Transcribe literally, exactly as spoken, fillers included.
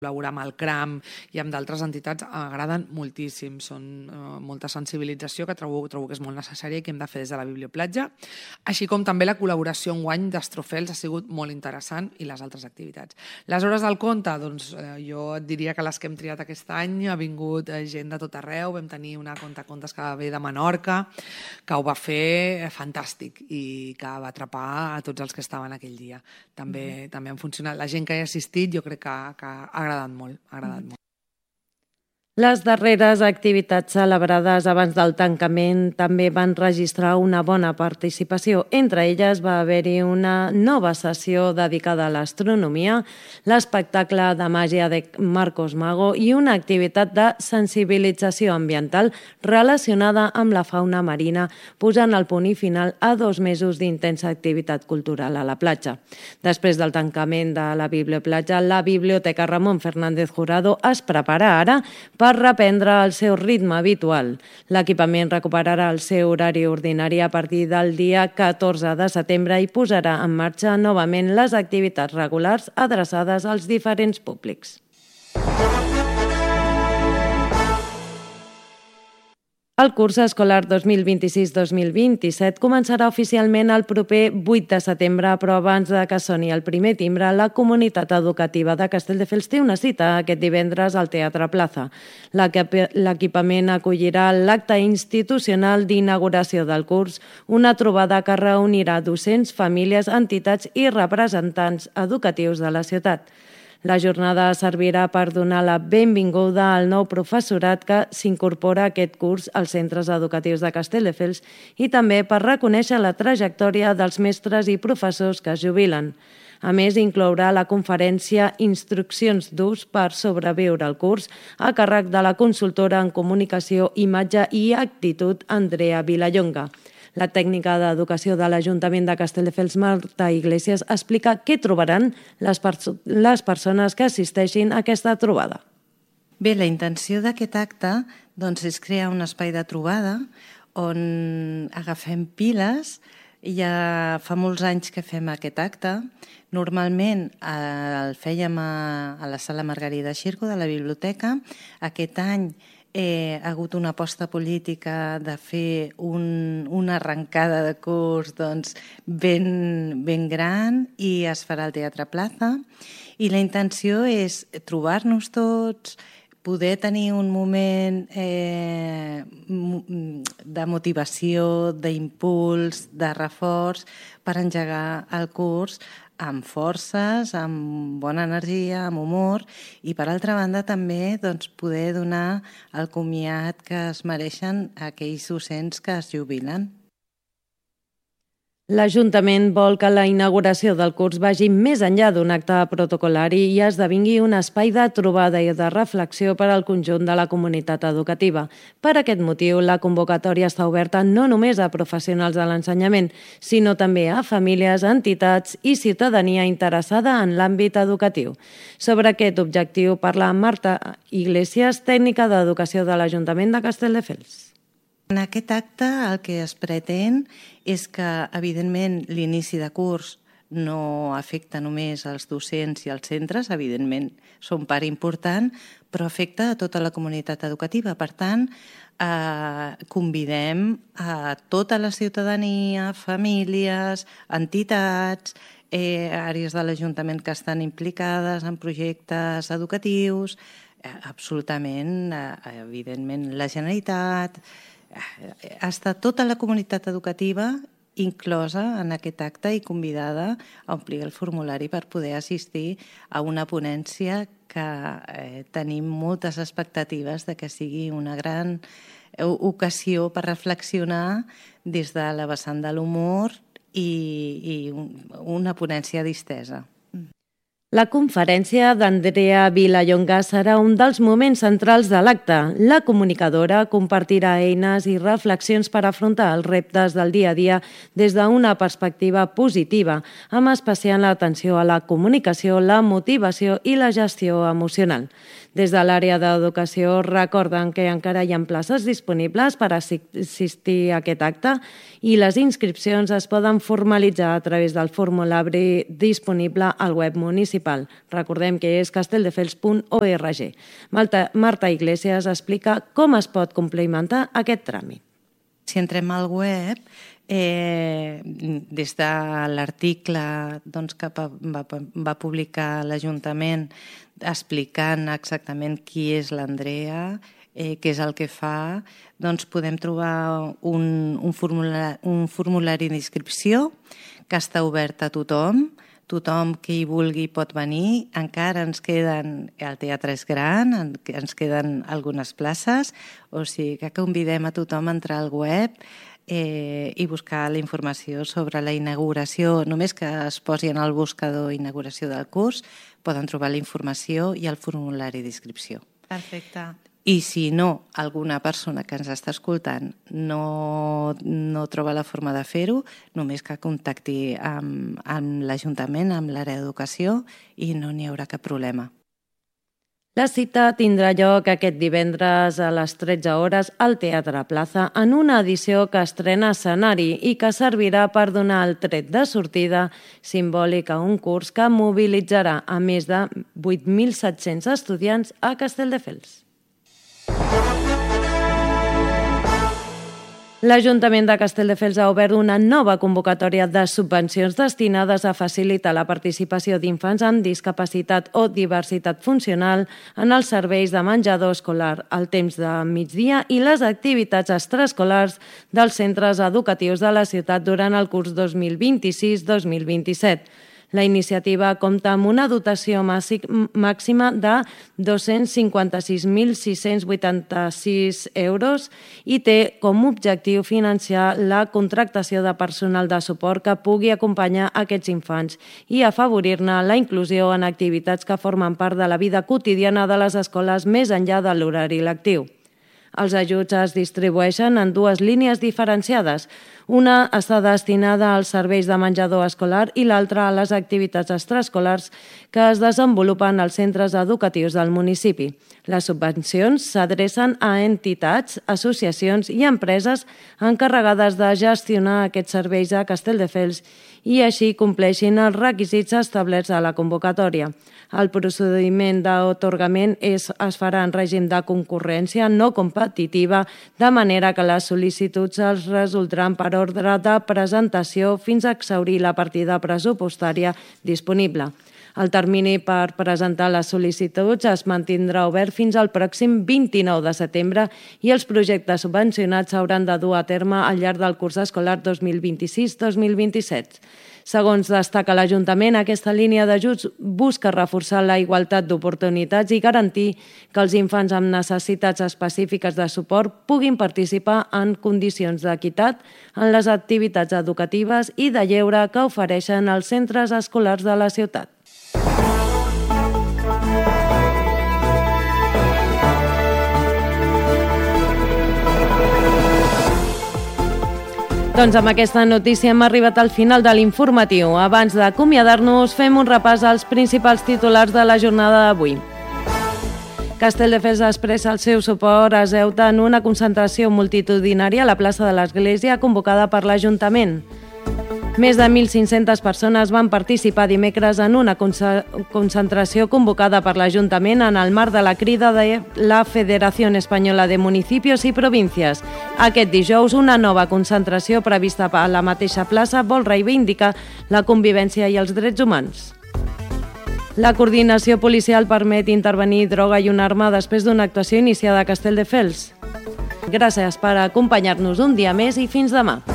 col·laborar amb el CRAM i amb d'altres entitats agraden moltíssim. Són eh, molta sensibilització que trobo, trobo que és molt necessària i que hem de fer des de la Biblioplatja, així com també la col·laboració enguany d'Astrofels ha sigut molt interessant i les altres activitats. Les hores del conte, doncs eh, jo et diria que les que hem triat aquest any ha vingut eh, gent de tot arreu, vam tenir una contacontes que va ve de Menorca, que ho va fer eh, fantàstic i que va atrapar a tots els que estaven aquell dia. També, mm-hmm. també han funcionat. La gent que hi ha assistit jo crec que, que ha agradat molt, ha agradat molt. Les darreres activitats celebrades abans del tancament també van registrar una bona participació. Entre elles va haver-hi una nova sessió dedicada a l'astronomia, l'espectacle de màgia de Marcos Mago i una activitat de sensibilització ambiental relacionada amb la fauna marina, posant el punt i final a dos mesos d'intensa activitat cultural a la platja. Després del tancament de la Biblioplatja, la Biblioteca Ramon Fernández Jurado es prepara ara per reprendre el seu ritme habitual. L'equipament recuperarà el seu horari ordinari a partir del dia catorze de setembre i posarà en marxa novament les activitats regulars adreçades als diferents públics. El curs escolar dos mil vint-i-sis dos mil vint-i-set començarà oficialment el proper vuit de setembre, però abans de que soni el primer timbre, la comunitat educativa de Castelldefels té una cita aquest divendres al Teatre Plaza. L'equipament acollirà l'acte institucional d'inauguració del curs, una trobada que reunirà docents, famílies, entitats i representants educatius de la ciutat. La jornada servirà per donar la benvinguda al nou professorat que s'incorpora a aquest curs als centres educatius de Castelldefels i també per reconèixer la trajectòria dels mestres i professors que es jubilen. A més, inclourà la conferència Instruccions d'ús per sobreviure al curs a càrrec de la consultora en comunicació, imatge i actitud Andrea Vilallonga. La tècnica d'educació de l'Ajuntament de Castelldefels, Marta Iglesias, explica què trobaran les, perso- les persones que assisteixin a aquesta trobada. Bé, la intenció d'aquest acte doncs, és crear un espai de trobada on agafem piles. Ja fa molts anys que fem aquest acte. Normalment eh, el fèiem a, a la sala Margarida Xirco de la biblioteca. Aquest any Eh, ha hagut una aposta política de fer un, una arrencada de curs doncs, ben, ben gran i es farà al Teatre Plaza. I la intenció és trobar-nos tots, poder tenir un moment eh, de motivació, d'impuls, de reforç per engegar el curs amb forces, amb bona energia, amb humor i, per altra banda, també doncs, poder donar el comiat que es mereixen aquells docents que es jubilen. L'Ajuntament vol que la inauguració del curs vagi més enllà d'un acte protocolari i esdevingui un espai de trobada i de reflexió per al conjunt de la comunitat educativa. Per aquest motiu, la convocatòria està oberta no només a professionals de l'ensenyament, sinó també a famílies, entitats i ciutadania interessada en l'àmbit educatiu. Sobre aquest objectiu parla Marta Iglesias, tècnica d'educació de l'Ajuntament de Castelldefels. En aquest acte el que es pretén és que, evidentment, l'inici de curs no afecta només els docents i els centres, evidentment són part important, però afecta a tota la comunitat educativa. Per tant, eh, convidem a tota la ciutadania, famílies, entitats, eh, àrees de l'Ajuntament que estan implicades en projectes educatius, eh, absolutament, eh, evidentment, la Generalitat. Està tota la comunitat educativa inclosa en aquest acte i convidada a omplir el formulari per poder assistir a una ponència que eh, tenim moltes expectatives de que sigui una gran ocasió per reflexionar des de la vessant de l'humor i, i una ponència distesa. La conferència d'Andrea Vilallonga serà un dels moments centrals de l'acte. La comunicadora compartirà eines i reflexions per afrontar els reptes del dia a dia des d'una perspectiva positiva, amb especial atenció a la comunicació, la motivació i la gestió emocional. Des de l'àrea d'educació recorden que encara hi ha places disponibles per assistir a aquest acte i les inscripcions es poden formalitzar a través del formulari disponible al web municipal municipal. Recordem que és castelldefels punt org. Marta Iglesias explica com es pot complementar aquest tràmit. Si entrem al web, eh, des de l'article doncs, que va, va, va publicar l'Ajuntament explicant exactament qui és l'Andrea, eh, què és el que fa, doncs podem trobar un, un, formulari, un formulari d'inscripció que està obert a tothom. Tothom que hi vulgui pot venir. Encara ens queden, el teatre és gran, ens queden algunes places, o sigui que convidem a tothom a entrar al web eh, i buscar la informació sobre la inauguració. Només que es posi en el buscador inauguració del curs, poden trobar la informació i el formulari d'inscripció. Perfecte. I si no, alguna persona que ens està escoltant no, no troba la forma de fer-ho, només que contacti amb, amb l'Ajuntament, amb l'àrea d'educació, i no n'hi haurà cap problema. La cita tindrà lloc aquest divendres a les tretze hores al Teatre Plaza en una edició que estrena escenari i que servirà per donar el tret de sortida simbòlic a un curs que mobilitzarà a més de vuit mil set-cents estudiants a Castelldefels. L'Ajuntament de Castelldefels ha obert una nova convocatòria de subvencions destinades a facilitar la participació d'infants amb discapacitat o diversitat funcional en els serveis de menjador escolar, el temps de migdia i les activitats extraescolars dels centres educatius de la ciutat durant el curs dos mil vint-i-sis dos mil vint-i-set. La iniciativa compta amb una dotació màxima de dos-cents cinquanta-sis mil sis-cents vuitanta-sis euros i té com a objectiu financiar la contractació de personal de suport que pugui acompanyar aquests infants i afavorir-ne la inclusió en activitats que formen part de la vida quotidiana de les escoles més enllà de l'horari lectiu. Els ajuts es distribueixen en dues línies diferenciades. Una està destinada als serveis de menjador escolar i l'altra a les activitats extraescolars que es desenvolupen als centres educatius del municipi. Les subvencions s'adrecen a entitats, associacions i empreses encarregades de gestionar aquests serveis a Castelldefels i així compleixin els requisits establerts a la convocatòria. El procediment d'atorgament es, es farà en règim de concurrència no competitiva, de manera que les sol·licituds es resoldran per ordre de presentació fins a exhaurir la partida pressupostària disponible. El termini per presentar les sol·licituds es mantindrà obert fins al pròxim vint-i-nou de setembre i els projectes subvencionats s'hauran de dur a terme al llarg del curs escolar dos mil vint-i-sis dos mil vint-i-set. Segons destaca l'Ajuntament, aquesta línia d'ajuts busca reforçar la igualtat d'oportunitats i garantir que els infants amb necessitats específiques de suport puguin participar en condicions d'equitat en les activitats educatives i de lleure que ofereixen els centres escolars de la ciutat. Doncs amb aquesta notícia hem arribat al final de l'informatiu. Abans d'acomiadar-nos, fem un repàs als principals titulars de la jornada d'avui. Castelldefels expressa el seu suport a Ceuta en una concentració multitudinària a la plaça de l'Església convocada per l'Ajuntament. Més de mil cinc-centes persones van participar dimecres en una concentració convocada per l'Ajuntament en el marc de la crida de la Federació Espanyola de Municipios i Províncies. Aquest dijous, una nova concentració prevista a la mateixa plaça vol reivindicar la convivència i els drets humans. La coordinació policial permet intervenir droga i una arma després d'una actuació iniciada a Castelldefels. Gràcies per acompanyar-nos un dia més i fins demà.